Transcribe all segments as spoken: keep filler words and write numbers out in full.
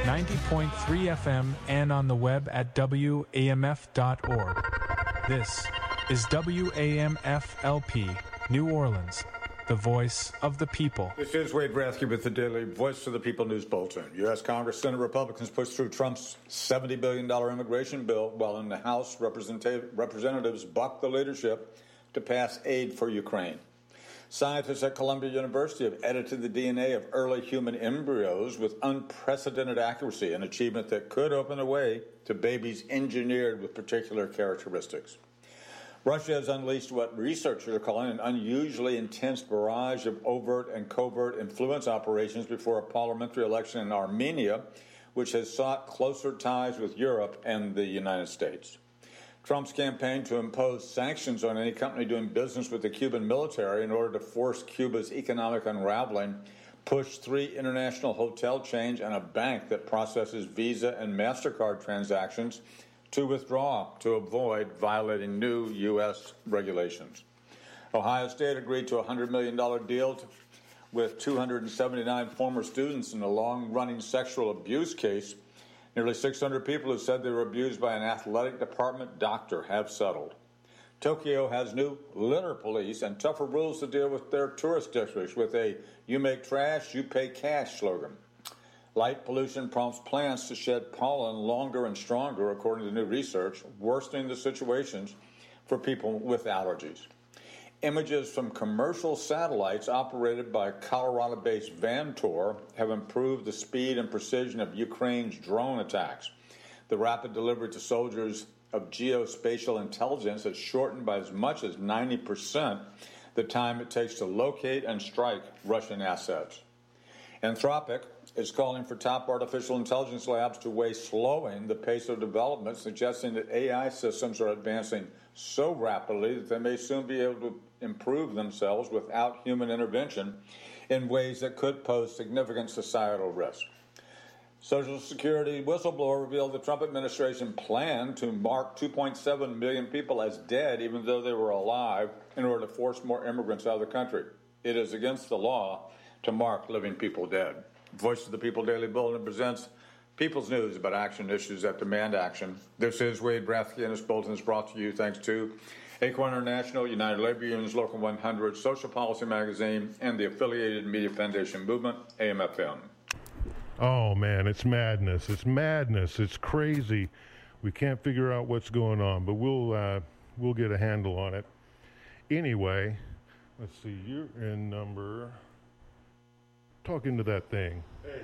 ninety point three F M and on the web at W A M F dot org. This is W A M F L P, New Orleans, the voice of the people. This is Wade Rathke with the Daily Voice of the People News Bulletin. U S Congress, Senate Republicans pushed through Trump's seventy billion dollars immigration bill, while in the House, representatives bucked the leadership to pass aid for Ukraine. Scientists at Columbia University have edited the D N A of early human embryos with unprecedented accuracy, an achievement that could open the way to babies engineered with particular characteristics. Russia has unleashed what researchers are calling an unusually intense barrage of overt and covert influence operations before a parliamentary election in Armenia, which has sought closer ties with Europe and the United States. Trump's campaign to impose sanctions on any company doing business with the Cuban military in order to force Cuba's economic unraveling pushed three international hotel chains and a bank that processes Visa and MasterCard transactions to withdraw to avoid violating new U S regulations. Ohio State agreed to a one hundred million dollars deal to, with two hundred seventy-nine former students in a long-running sexual abuse case. Nearly six hundred people who said they were abused by an athletic department doctor have settled. Tokyo has new litter police and tougher rules to deal with their tourist districts with a "you make trash, you pay cash" slogan. Light pollution prompts plants to shed pollen longer and stronger, according to new research, worsening the situations for people with allergies. Images from commercial satellites operated by Colorado-based Vantor have improved the speed and precision of Ukraine's drone attacks. The rapid delivery to soldiers of geospatial intelligence has shortened by as much as ninety percent the time it takes to locate and strike Russian assets. Anthropic is calling for top artificial intelligence labs to weigh slowing the pace of development, suggesting that A I systems are advancing so rapidly that they may soon be able to improve themselves without human intervention in ways that could pose significant societal risk. Social Security whistleblower revealed the Trump administration planned to mark two point seven million people as dead even though they were alive in order to force more immigrants out of the country. It is against the law to mark living people dead. Voice of the People Daily Bulletin presents People's News about action issues that demand action. This is Wade Rathke, and this bulletin is brought to you thanks to Acorn International, United Labor Unions, Local one hundred, Social Policy Magazine, and the affiliated Media Foundation Movement, A M F M. Oh, man, it's madness. It's madness. It's crazy. We can't figure out what's going on, but we'll uh, we'll get a handle on it. Anyway, let's see. You're in number... Talking to that thing. Hey,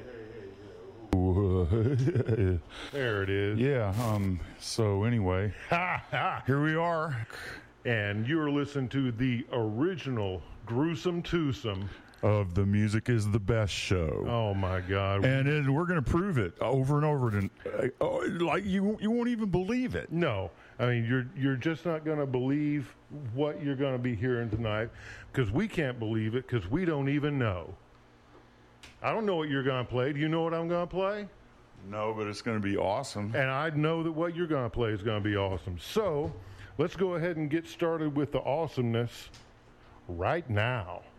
hey, hey. There it is. Yeah, um, so anyway, here we are. And you're listening to the original Gruesome Twosome of The Music is the Best show. Oh, my God. And it, we're going to prove it over and over. And, uh, like, you you won't even believe it. No. I mean, you're you're just not going to believe what you're going to be hearing tonight, because we can't believe it, because we don't even know. I don't know what you're going to play. Do you know what I'm going to play? No, but it's going to be awesome. And I know that what you're going to play is going to be awesome. So let's go ahead and get started with the awesomeness right now.